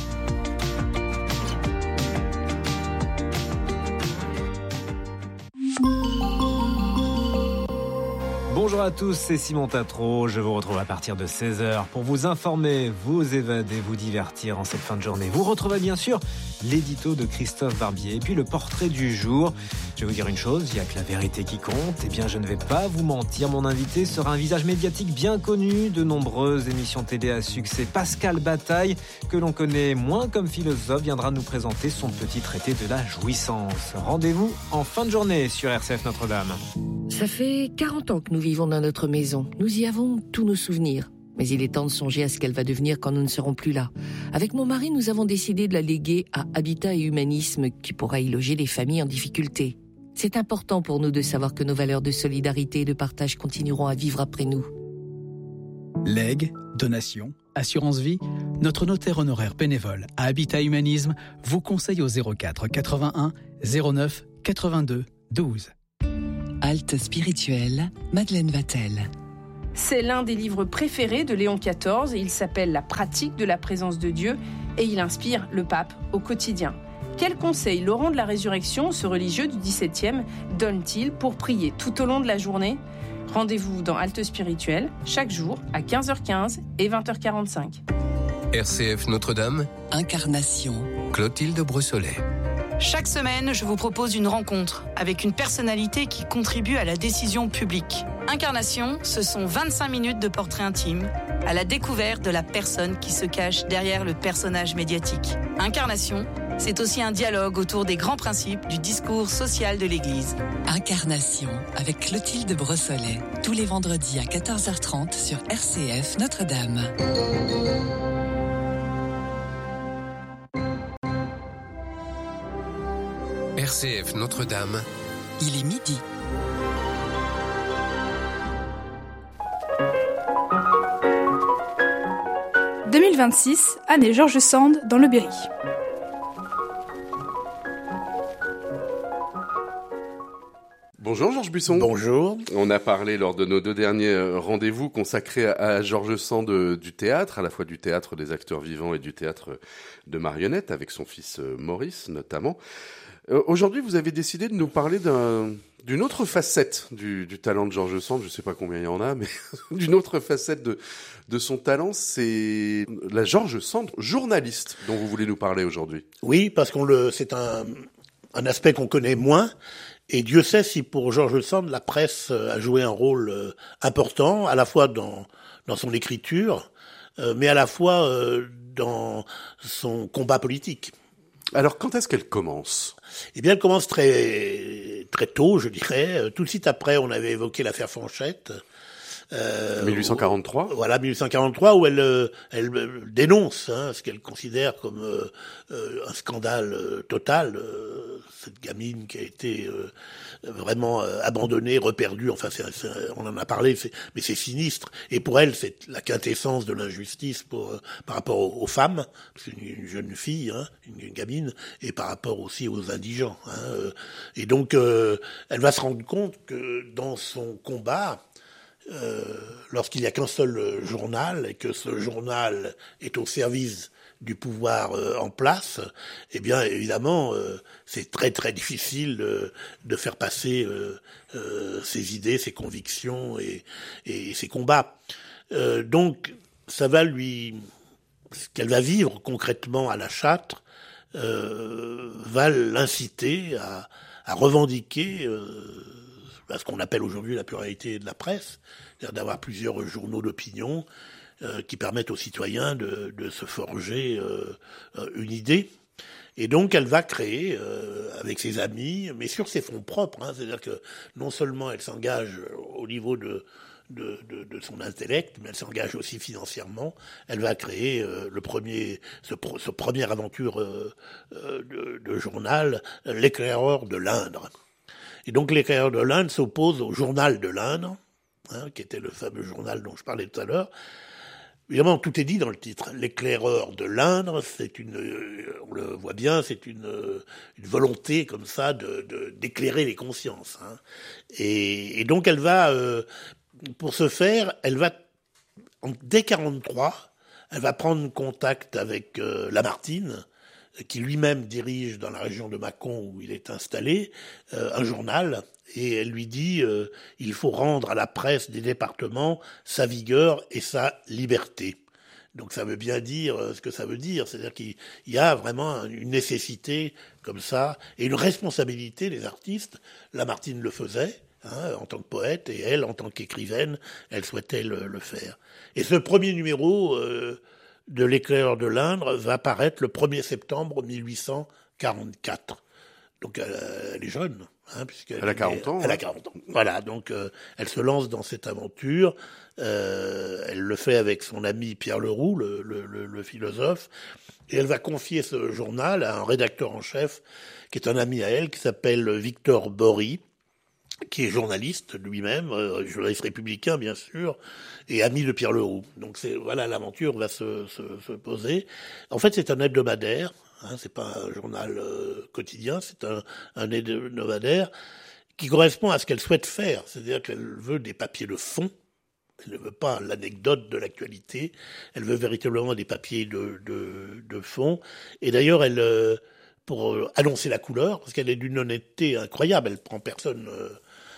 Bonjour à tous, c'est Simon Tatro. Je vous retrouve à partir de seize heures pour vous informer, vous évader, vous divertir en cette fin de journée. Vous retrouvez bien sûr l'édito de Christophe Barbier et puis le portrait du jour. Je vais vous dire une chose, il n'y a que la vérité qui compte. Eh bien, je ne vais pas vous mentir, mon invité sera un visage médiatique bien connu de nombreuses émissions télé à succès. Pascal Bataille, que l'on connaît moins comme philosophe, viendra nous présenter son petit traité de la jouissance. Rendez-vous en fin de journée sur R C F Notre-Dame. Ça fait quarante ans que nous vivons dans notre maison. Nous y avons tous nos souvenirs. Mais il est temps de songer à ce qu'elle va devenir quand nous ne serons plus là. Avec mon mari, nous avons décidé de la léguer à Habitat et Humanisme, qui pourra y loger les familles en difficulté. C'est important pour nous de savoir que nos valeurs de solidarité et de partage continueront à vivre après nous. Legs, donations, assurance vie, notre notaire honoraire bénévole à Habitat Humanisme vous conseille au zéro quatre quatre-vingt-un zéro neuf quatre-vingt-deux douze. Halte spirituelle, Madeleine Vatel. C'est l'un des livres préférés de Léon quatorze et il s'appelle La pratique de la présence de Dieu et il inspire le pape au quotidien. Quels conseils Laurent de la Résurrection, ce religieux du dix-septième, donne-t-il pour prier tout au long de la journée ? Rendez-vous dans Halte spirituelle chaque jour à quinze heures quinze et vingt heures quarante-cinq. R C F Notre-Dame, Incarnation. Clotilde Brossolet. Chaque semaine, je vous propose une rencontre avec une personnalité qui contribue à la décision publique. Incarnation, ce sont vingt-cinq minutes de portrait intime à la découverte de la personne qui se cache derrière le personnage médiatique. Incarnation, c'est aussi un dialogue autour des grands principes du discours social de l'Église. Incarnation avec Clotilde Brossolet. Tous les vendredis à quatorze heures trente sur R C F Notre-Dame. R C F Notre-Dame. Il est midi. deux mille vingt-six, année George Sand dans le Berry. Bonjour Georges Buisson. Bonjour. On a parlé lors de nos deux derniers rendez-vous consacrés à George Sand du théâtre, à la fois du théâtre des acteurs vivants et du théâtre de marionnettes, avec son fils Maurice notamment. Aujourd'hui, vous avez décidé de nous parler d'un, d'une autre facette du, du talent de George Sand. Je ne sais pas combien il y en a, mais d'une autre facette de, de son talent, c'est la George Sand journaliste dont vous voulez nous parler aujourd'hui. Oui, parce qu'on le, c'est un, un aspect qu'on connaît moins. Et Dieu sait si pour George Sand, la presse a joué un rôle important, à la fois dans, dans son écriture, mais à la fois dans son combat politique. Alors, quand est-ce qu'elle commence ? Eh bien, elle commence très très tôt, je dirais. Tout de suite après, on avait évoqué l'affaire Fanchette. Euh, dix-huit cent quarante-trois. Où, voilà, dix-huit cent quarante-trois, où elle, elle dénonce hein, ce qu'elle considère comme euh, un scandale euh, total. Euh, cette gamine qui a été euh, vraiment euh, abandonnée, reperdue. Enfin, c'est, c'est, on en a parlé, c'est, mais c'est sinistre. Et pour elle, c'est la quintessence de l'injustice pour, euh, par rapport aux, aux femmes. C'est une, une jeune fille, hein, une, une gamine, et par rapport aussi aux indigents. Hein, euh, et donc, euh, elle va se rendre compte que dans son combat, Euh, lorsqu'il n'y a qu'un seul journal et que ce journal est au service du pouvoir euh, en place, eh bien évidemment euh, c'est très très difficile euh, de faire passer euh, euh, ses idées, ses convictions et, et ses combats. Euh, donc ça va lui, ce qu'elle va vivre concrètement à la Châtre euh, va l'inciter à, à revendiquer euh, ce qu'on appelle aujourd'hui la pluralité de la presse, c'est-à-dire d'avoir plusieurs journaux d'opinion euh, qui permettent aux citoyens de, de se forger euh, une idée. Et donc elle va créer euh, avec ses amis, mais sur ses fonds propres, hein, c'est-à-dire que non seulement elle s'engage au niveau de, de, de, de son intellect, mais elle s'engage aussi financièrement. Elle va créer euh, le premier, ce, ce première aventure euh, de, de journal, L'Éclaireur de l'Indre. Et donc l'éclaireur de l'Indre s'oppose au journal de l'Indre, hein, qui était le fameux journal dont je parlais tout à l'heure. Évidemment, tout est dit dans le titre. L'éclaireur de l'Indre, c'est une, on le voit bien, c'est une, une volonté comme ça de, de d'éclairer les consciences. Hein. Et, et donc elle va, euh, pour ce faire, elle va dès quarante-trois, elle va prendre contact avec euh, Lamartine, qui lui-même dirige dans la région de Mâcon où il est installé, euh, un journal, et elle lui dit euh, il faut rendre à la presse des départements sa vigueur et sa liberté. Donc ça veut bien dire euh, ce que ça veut dire, c'est-à-dire qu'il y a vraiment une nécessité comme ça, et une responsabilité des artistes. Lamartine le faisait, hein, en tant que poète, et elle, en tant qu'écrivaine, elle souhaitait le, le faire. Et ce premier numéro euh, de L'Éclaireur de l'Indre va paraître le premier septembre mille huit cent quarante-quatre. Donc elle, elle est jeune, hein, puisqu'elle elle a quarante est, ans. Elle ouais. a quarante ans. Voilà, donc euh, elle se lance dans cette aventure. Euh, elle le fait avec son ami Pierre Leroux, le, le, le, le philosophe, et elle va confier ce journal à un rédacteur en chef qui est un ami à elle, qui s'appelle Victor Bory, qui est journaliste lui-même, euh, journaliste républicain bien sûr, et ami de Pierre Leroux. Donc c'est, voilà, l'aventure va se, se, se poser. En fait, c'est un hebdomadaire, hein, c'est pas un journal euh, quotidien, c'est un, un hebdomadaire qui correspond à ce qu'elle souhaite faire, c'est-à-dire qu'elle veut des papiers de fond. Elle ne veut pas l'anecdote de l'actualité, elle veut véritablement des papiers de, de, de fond. Et d'ailleurs, elle, euh, pour annoncer la couleur, parce qu'elle est d'une honnêteté incroyable, elle prend personne euh,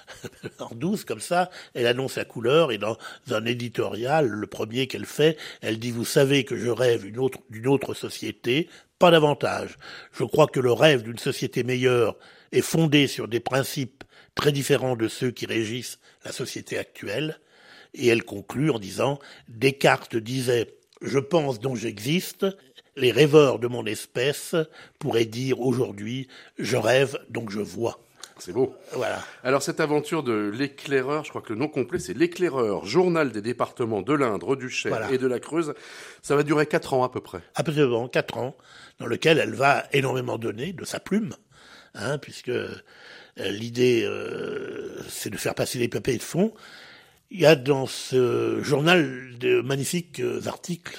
en douce, comme ça, elle annonce la couleur, et dans un éditorial, le premier qu'elle fait, elle dit « Vous savez que je rêve une autre, d'une autre société, pas davantage. Je crois que le rêve d'une société meilleure est fondé sur des principes très différents de ceux qui régissent la société actuelle. » Et elle conclut en disant « Descartes disait « Je pense donc j'existe ». Les rêveurs de mon espèce pourraient dire aujourd'hui « Je rêve donc je vois ». C'est beau. Voilà. Alors cette aventure de l'éclaireur, je crois que le nom complet c'est l'éclaireur, journal des départements de l'Indre, du Cher voilà. et de la Creuse. Ça va durer quatre ans à peu près. Absolument, quatre ans, dans lequel elle va énormément donner de sa plume, hein, puisque euh, l'idée euh, c'est de faire passer les papiers de fond. Il y a dans ce journal de magnifiques articles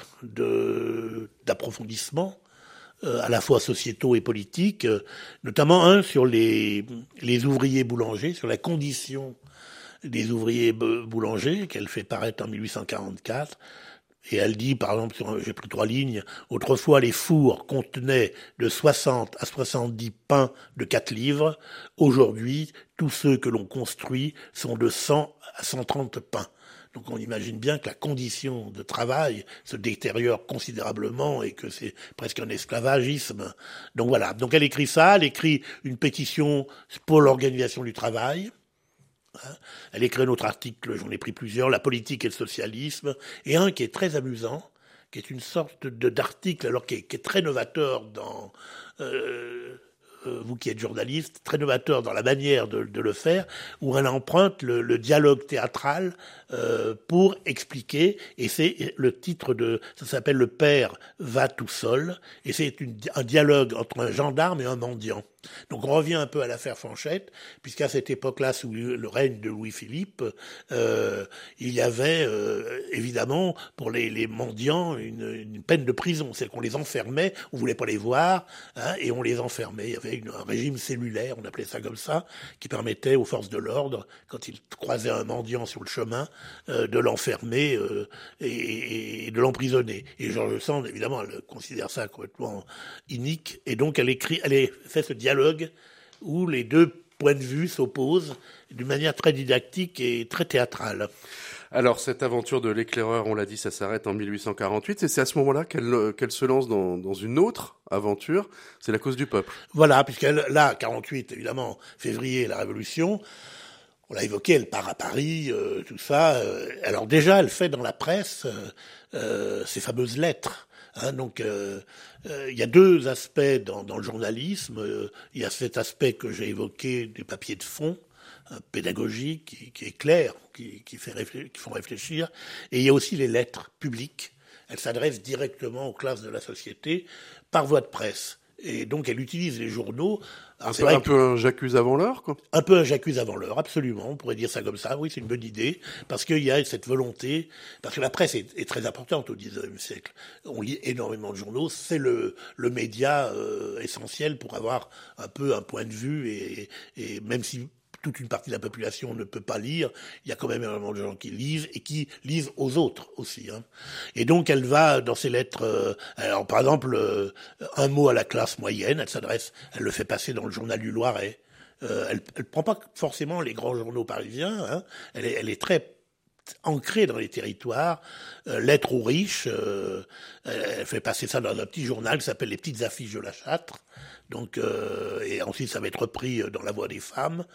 de, d'approfondissement, euh, à la fois sociétaux et politiques, euh, notamment un sur les, les ouvriers boulangers, sur la condition des ouvriers boulangers, qu'elle fait paraître en mille huit cent quarante-quatre. Et elle dit, par exemple, sur, j'ai pris trois lignes, « Autrefois, les fours contenaient de soixante à soixante-dix pains de quatre livres. Aujourd'hui, tous ceux que l'on construit sont de cent à cent trente pains. » Donc on imagine bien que la condition de travail se détériore considérablement et que c'est presque un esclavagisme. Donc voilà, donc elle écrit ça, elle écrit une pétition pour l'organisation du travail. Elle écrit un autre article, j'en ai pris plusieurs, La politique et le socialisme, et un qui est très amusant, qui est une sorte de, d'article, alors qui est, qui est très novateur dans... Euh, euh, vous qui êtes journaliste, très novateur dans la manière de, de le faire, où elle emprunte le, le dialogue théâtral euh, pour expliquer, et c'est le titre de... Ça s'appelle « Le père va tout seul », et c'est une, un dialogue entre un gendarme et un mendiant. Donc on revient un peu à l'affaire Fanchette, puisqu'à cette époque-là, sous le règne de Louis-Philippe, euh, il y avait euh, évidemment pour les, les mendiants une, une peine de prison, c'est qu'on les enfermait, on voulait pas les voir, hein, et on les enfermait. Il y avait une, un régime cellulaire, on appelait ça comme ça, qui permettait aux forces de l'ordre, quand ils croisaient un mendiant sur le chemin, euh, de l'enfermer euh, et, et de l'emprisonner. Et George Sand, évidemment, elle considère ça complètement inique, et donc elle écrit, elle fait ce dialogue où les deux points de vue s'opposent d'une manière très didactique et très théâtrale. Alors, cette aventure de l'éclaireur, on l'a dit, ça s'arrête en mille huit cent quarante-huit, et c'est à ce moment-là qu'elle, qu'elle se lance dans, dans une autre aventure, c'est La cause du peuple. Voilà, puisqu'elle, là, quarante-huit, évidemment, février, la Révolution, on l'a évoqué, elle part à Paris, euh, tout ça. Euh, alors déjà, elle fait dans la presse euh, euh, ces fameuses lettres. Hein, donc, euh, euh, il y a deux aspects dans, dans le journalisme. Euh, il y a cet aspect que j'ai évoqué des papiers de fond, hein, pédagogique, qui, qui est clair, qui, qui, fait réfléchir, qui font réfléchir. Et il y a aussi les lettres publiques. Elles s'adressent directement aux classes de la société par voie de presse. Et donc, elle utilise les journaux. Alors, c'est un peu un j'accuse avant l'heure, quoi. Un peu un j'accuse avant l'heure, absolument. On pourrait dire ça comme ça. Oui, c'est une bonne idée. Parce qu'il y a cette volonté, parce que la presse est, est très importante au dix-neuvième siècle. On lit énormément de journaux. C'est le, le média euh, essentiel pour avoir un peu un point de vue et, et même si toute une partie de la population ne peut pas lire, il y a quand même énormément de gens qui lisent et qui lisent aux autres aussi. Hein. Et donc elle va dans ses lettres, euh, alors par exemple euh, un mot à la classe moyenne, elle s'adresse, elle le fait passer dans le journal du Loiret. Euh, elle ne prend pas forcément les grands journaux parisiens, hein. elle, est, elle est très ancrée dans les territoires, euh, lettres aux riches, euh, elle fait passer ça dans un petit journal qui s'appelle Les Petites Affiches de la Châtre. Donc, euh, et ensuite ça va être repris dans La Voix des femmes.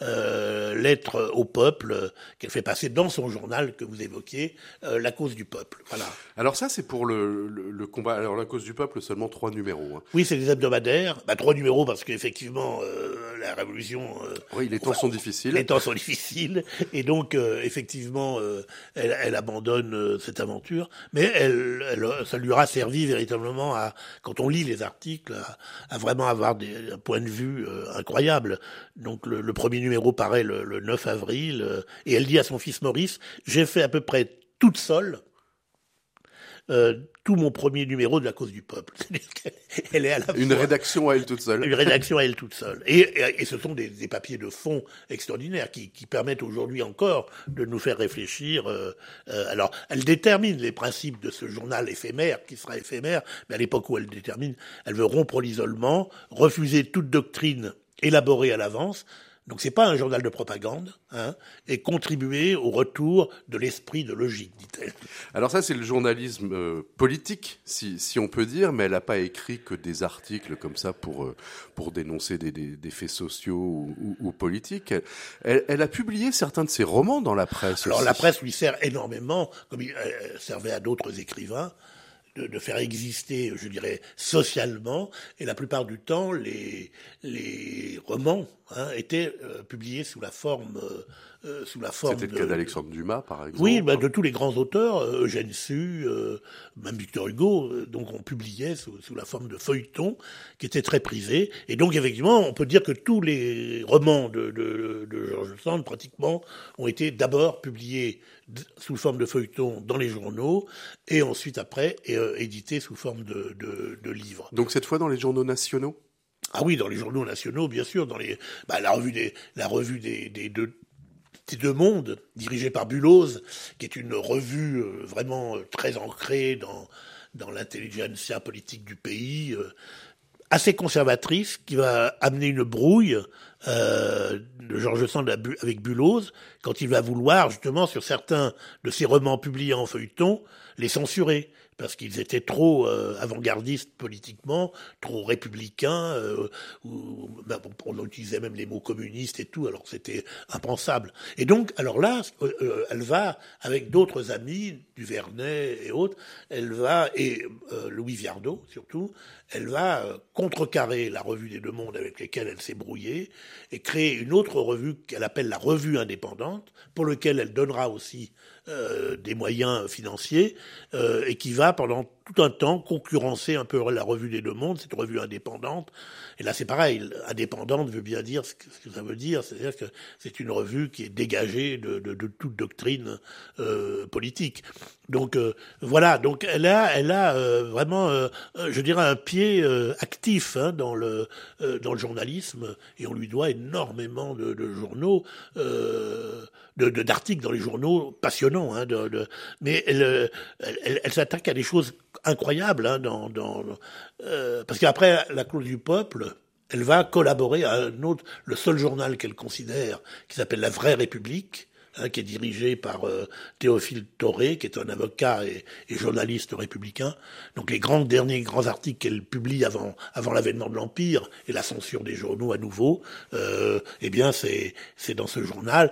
Euh, lettre au peuple euh, qu'elle fait passer dans son journal que vous évoquiez, euh, La cause du peuple. Voilà. Alors ça, c'est pour le, le, le combat. Alors La cause du peuple, seulement trois numéros. Hein. Oui, c'est des hebdomadaires. Bah, trois numéros parce qu'effectivement, euh, la Révolution... Euh, oui, les temps enfin, sont difficiles. Les temps sont difficiles. Et donc, euh, effectivement, euh, elle, elle abandonne euh, cette aventure. Mais elle, elle, ça lui aura servi véritablement à, quand on lit les articles, à, à vraiment avoir des, un point de vue euh, incroyable. Donc le, le premier numéro paraît le, le neuf avril, euh, et elle dit à son fils Maurice, j'ai fait à peu près toute seule euh, tout mon premier numéro de La cause du peuple. Elle est à la une fois, rédaction à elle toute seule. Une rédaction à elle toute seule. Et, et, et ce sont des, des papiers de fond extraordinaires qui, qui permettent aujourd'hui encore de nous faire réfléchir. Euh, euh, alors, elle détermine les principes de ce journal éphémère, qui sera éphémère, mais à l'époque où elle détermine, elle veut rompre l'isolement, refuser toute doctrine élaborée à l'avance, donc c'est pas un journal de propagande, hein, et contribuer au retour de l'esprit de logique, dit-elle. Alors ça, c'est le journalisme euh, politique, si, si on peut dire, mais elle n'a pas écrit que des articles comme ça pour, euh, pour dénoncer des, des, des faits sociaux ou, ou, ou politiques. Elle, elle a publié certains de ses romans dans la presse. Alors aussi. la presse lui sert énormément, comme il euh, servait à d'autres écrivains, de, de faire exister, je dirais, socialement, et la plupart du temps, les, les romans hein, étaient euh, publiés sous la forme... Euh, Euh, sous la forme. C'était le cas d'Alexandre Dumas, par exemple. Oui, bah, de tous les grands auteurs, euh, Eugène Sue, euh, même Victor Hugo, euh, donc on publiait sous, sous la forme de feuilletons qui étaient très prisés. Et donc effectivement, on peut dire que tous les romans de, de, de George Sand, pratiquement, ont été d'abord publiés d- sous forme de feuilletons dans les journaux, et ensuite après euh, édités sous forme de, de, de livres. Donc cette fois dans les journaux nationaux. Ah oui, dans les journaux nationaux, bien sûr, dans les, bah, la revue des, la revue des, des deux. Ces deux mondes, dirigés par Bulloz, qui est une revue euh, vraiment euh, très ancrée dans, dans l'intelligentsia politique du pays, euh, assez conservatrice, qui va amener une brouille euh, de George Sand avec Bulloz, quand il va vouloir, justement, sur certains de ses romans publiés en feuilleton, les censurer. Parce qu'ils étaient trop euh, avant-gardistes politiquement, trop républicains, euh, ou, ben, on utilisait même les mots communistes et tout, alors c'était impensable. Et donc, alors là, euh, elle va, avec d'autres amis, Duvernay et autres, elle va, et euh, Louis Viardot surtout, elle va euh, contrecarrer la revue des Deux Mondes avec lesquelles elle s'est brouillée, et créer une autre revue qu'elle appelle la Revue Indépendante, pour laquelle elle donnera aussi Euh, des moyens financiers euh, et qui va pendant tout un temps concurrencer un peu la Revue des Deux Mondes, cette revue indépendante. Et là, c'est pareil, indépendante veut bien dire ce que, ce que ça veut dire, c'est-à-dire que c'est une revue qui est dégagée de, de, de toute doctrine euh, politique. Donc euh, voilà, donc elle a, elle a euh, vraiment, euh, je dirais, un pied euh, actif hein, dans le euh, dans le journalisme, et on lui doit énormément de, de journaux, euh, de, de d'articles dans les journaux passionnants. Hein, de, de, mais elle, elle, elle, elle s'attaque à des choses incroyables, hein, dans, dans euh, parce qu'après la clause du peuple, elle va collaborer à un autre, le seul journal qu'elle considère, qui s'appelle La Vraie République, hein, qui est dirigé par euh, Théophile Thoré, qui est un avocat et, et journaliste républicain. Donc les grands derniers grands articles qu'elle publie avant avant l'avènement de l'Empire et la censure des journaux à nouveau, euh, eh bien c'est c'est dans ce journal.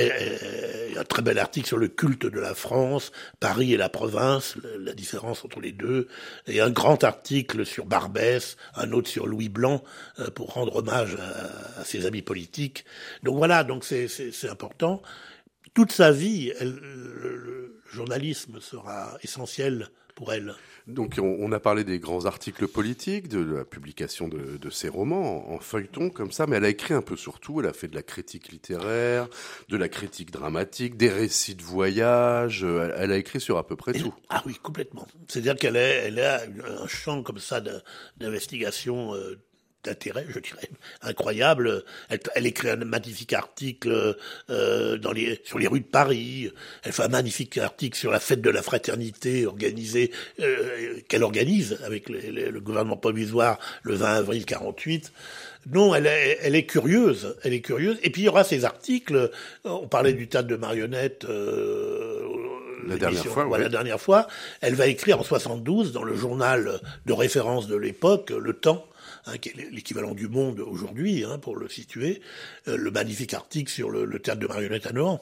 Il y a un très bel article sur le culte de la France, Paris et la province, la différence entre les deux, et un grand article sur Barbès, un autre sur Louis Blanc, pour rendre hommage à, à ses amis politiques. Donc voilà, donc c'est, c'est, c'est important. Toute sa vie, elle, le, le journalisme sera essentiel pour elle. Donc on, on a parlé des grands articles politiques, de la publication de, de ses romans en, en feuilleton comme ça, mais elle a écrit un peu sur tout. Elle a fait de la critique littéraire, de la critique dramatique, des récits de voyage. Elle, elle a écrit sur à peu près et, tout. Ah oui, complètement. C'est-à-dire qu'elle est, elle a un champ comme ça de, d'investigation euh, d'intérêt, je dirais, incroyable. Elle, elle écrit un magnifique article euh, dans les, sur les rues de Paris. Elle fait un magnifique article sur la fête de la fraternité organisée, euh, qu'elle organise avec les, les, le gouvernement provisoire le vingt avril quarante-huit. Non, elle est, elle est curieuse, elle est curieuse. Et puis il y aura ces articles. On parlait du théâtre de marionnettes. Euh, La dernière fois, voilà, oui. La dernière fois, elle va écrire en soixante-douze dans le journal de référence de l'époque, Le Temps, hein, qui est l'équivalent du Monde aujourd'hui, hein, pour le situer, euh, le magnifique article sur le, le théâtre de marionnettes à Nohant.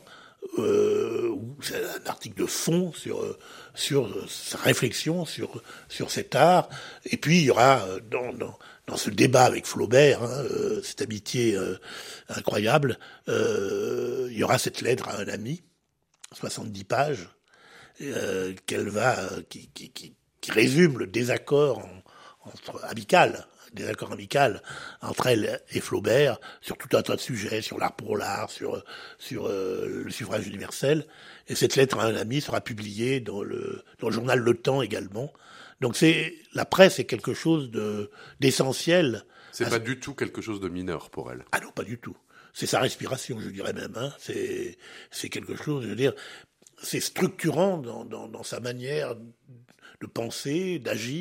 Euh, c'est un article de fond sur sur sa réflexion sur sur cet art. Et puis il y aura dans dans, dans ce débat avec Flaubert, hein, euh, cette amitié euh, incroyable, euh, il y aura cette lettre à un ami, soixante-dix pages. Euh, qu'elle va, euh, qui, qui, qui, qui résume le désaccord en, entre amical, désaccord amical entre elle et Flaubert sur tout un tas de sujets, sur l'art pour l'art, sur sur euh, le suffrage universel. Et cette lettre à un ami sera publiée dans le dans le journal Le Temps également. Donc c'est la presse est quelque chose de d'essentiel. C'est à... pas du tout quelque chose de mineur pour elle. Ah non, pas du tout. C'est sa respiration, je dirais même. Hein. C'est c'est quelque chose, je veux dire. C'est structurant dans, dans, dans sa manière de penser, d'agir.